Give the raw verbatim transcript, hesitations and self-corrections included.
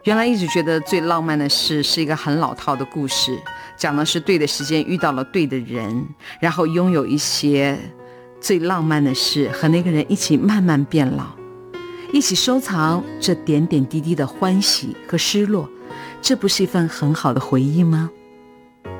原来一直觉得最浪漫的事是一个很老套的故事，讲的是对的时间遇到了对的人，然后拥有一些最浪漫的事，和那个人一起慢慢变老，一起收藏这点点滴滴的欢喜和失落，这不是一份很好的回忆吗？